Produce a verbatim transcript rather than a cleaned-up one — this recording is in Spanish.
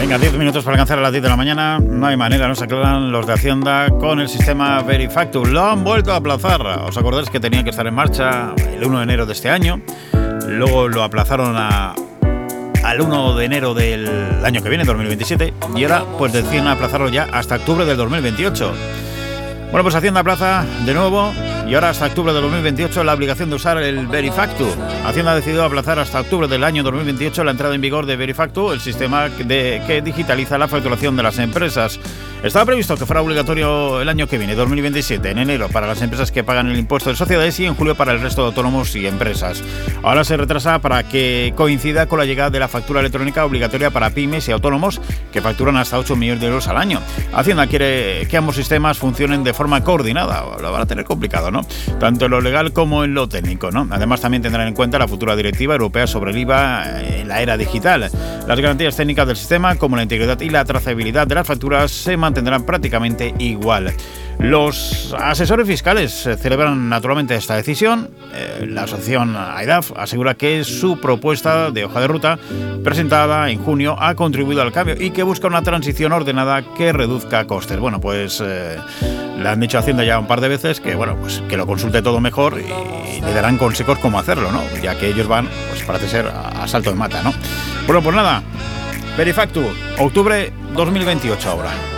Venga, diez minutos para alcanzar a las diez de la mañana. No hay manera, nos aclaran los de Hacienda con el sistema Verifactu. Lo han vuelto a aplazar. ¿Os acordáis que tenía que estar en marcha el uno de enero de este año? Luego lo aplazaron a, al uno de enero del año que viene, dos mil veintisiete. Y ahora pues deciden aplazarlo ya hasta octubre del dos mil veintiocho. Bueno, pues Hacienda aplaza de nuevo y ahora hasta octubre de dos mil veintiocho la obligación de usar el Verifactu. Hacienda ha decidido aplazar hasta octubre del año dos mil veintiocho la entrada en vigor de Verifactu, el sistema de, que digitaliza la facturación de las empresas. Estaba previsto que fuera obligatorio el año que viene, dos mil veintisiete, en enero, para las empresas que pagan el impuesto de sociedades y en julio para el resto de autónomos y empresas. Ahora se retrasa para que coincida con la llegada de la factura electrónica obligatoria para pymes y autónomos que facturan hasta ocho millones de euros al año. Hacienda quiere que ambos sistemas funcionen de forma coordinada. Lo van a tener complicado, ¿no? Tanto en lo legal como en lo técnico, ¿no? Además, también tendrán en cuenta la futura directiva europea sobre el I V A en la era digital. Las garantías técnicas del sistema, como la integridad y la trazabilidad de las facturas, se mantendrán prácticamente igual. Los asesores fiscales celebran naturalmente esta decisión. Eh, la asociación AIDAF asegura que su propuesta de hoja de ruta presentada en junio ha contribuido al cambio y que busca una transición ordenada que reduzca costes. Bueno, pues eh, le han dicho a Hacienda ya un par de veces que bueno, pues que lo consulte todo mejor y, y le darán consejos cómo hacerlo, ¿no? Ya que ellos van, pues parece ser a, a salto de mata, ¿no? Bueno, pues nada, Verifactu, octubre dos mil veintiocho ahora.